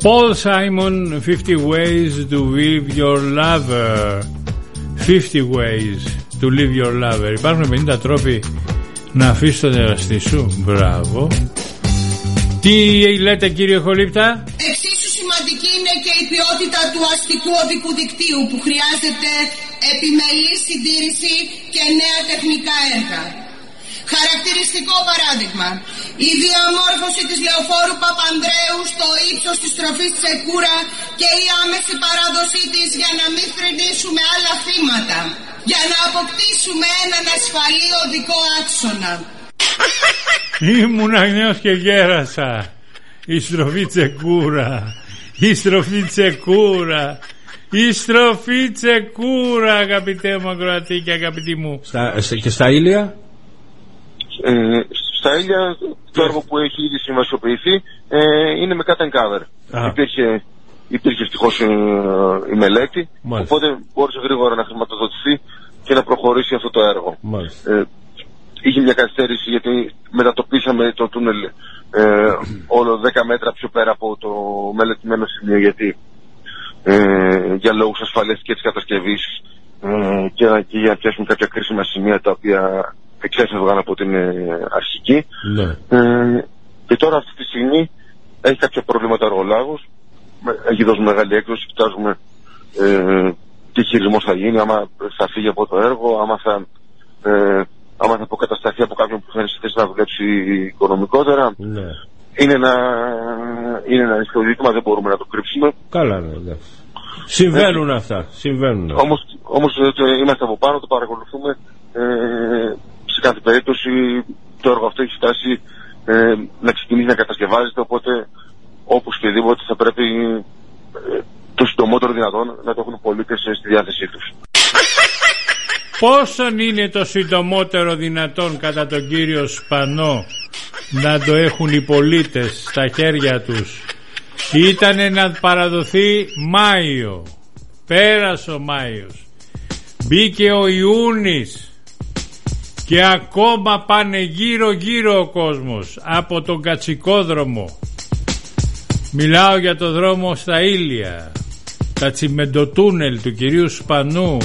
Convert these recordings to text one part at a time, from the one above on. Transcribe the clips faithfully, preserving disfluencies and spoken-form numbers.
Paul Simon, fifty ways to leave your lover. fifty ways to leave your lover. Υπάρχουν πενήντα τρόποι να αφήσεις τον εραστή σου. Μπράβο. Τι λέτε κύριε Χολύπτα? Εξίσου σημαντική είναι και η ποιότητα του αστικού οδικού δικτύου που χρειάζεται επιμελή συντήρηση και νέα τεχνικά έργα. Χαρακτηριστικό παράδειγμα, η διαμόρφωση της λεωφόρου Παπανδρέου στο ύψος της στροφής Τσεκούρα και η άμεση παράδοσή της για να μην θρηνήσουμε άλλα θύματα, για να αποκτήσουμε έναν ασφαλή οδικό άξονα. Ήμουνα νέος και γέρασα. Η στροφή Τσεκούρα, η στροφή Τσεκούρα, η στροφή Τσεκούρα, αγαπητέ μου ακροατή και αγαπητή μου. Στα, και στα Ήλια? Ε, στα Ήλια το έργο που έχει ήδη συμβασιοποιηθεί ε, είναι με cut and cover. Υπήρχε, υπήρχε ευτυχώς ε, η μελέτη. Μάλιστα. Οπότε μπόρεσε γρήγορα να χρηματοδοτηθεί και να προχωρήσει αυτό το έργο. Ε, είχε μια καθυστέρηση γιατί μετατοπίσαμε το τούνελ ε, όλο δέκα μέτρα πιο πέρα από το μελετημένο σημείο, γιατί ε, για λόγους ασφαλείας και της κατασκευής ε, και, και για να πιάσουμε κάποια κρίσιμα σημεία τα οποία εξέφευγαν από την ε, αρχική. Ναι. Ε, και τώρα αυτή τη στιγμή έχει κάποια προβλήματα ο εργολάβος, έχει δώσει μεγάλη έκδοση, κοιτάζουμε ε, τι χειρισμός θα γίνει, άμα θα φύγει από το έργο, άμα θα, ε, άμα θα αποκατασταθεί από κάποιον που θα είναι στη θέση να δουλέψει οικονομικότερα. Ναι. Είναι ένα, είναι ένα ανοιχτό ζήτημα, δεν μπορούμε να το κρύψουμε. Καλά, ναι, ναι. Συμβαίνουν ε, αυτά, συμβαίνουν. Όμως, όμως είμαστε από πάνω, το παρακολουθούμε. Ε, σε κάθε περίπτωση το έργο αυτό έχει φτάσει ε, να ξεκινήσει να κατασκευάζεται, οπότε όπως και δίποτε θα πρέπει ε, το συντομότερο δυνατόν να το έχουν οι πολίτες στη διάθεσή τους. Πόσον είναι το συντομότερο δυνατόν κατά τον κύριο Σπανό να το έχουν οι πολίτες στα χέρια τους? Ήτανε να παραδοθεί Μάιο, πέρασε ο Μάιος, μπήκε ο Ιούνις και ακόμα πάνε γύρω γύρω ο κόσμος από τον Κατσικόδρομο. Μιλάω για το δρόμο στα Ήλια, τα τσιμεντοτούνελ του κυρίου Σπανού.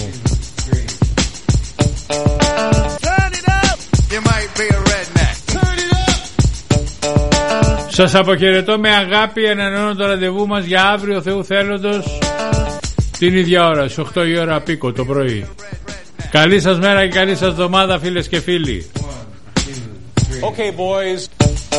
Σας αποχαιρετώ με αγάπη, ανανεώνω το ραντεβού μας για αύριο Θεού θέλοντος την ίδια ώρα, στις οκτώ η ώρα πίκο το πρωί. Καλή σας μέρα και καλή σας εβδομάδα φίλες και φίλοι. Okay, boys.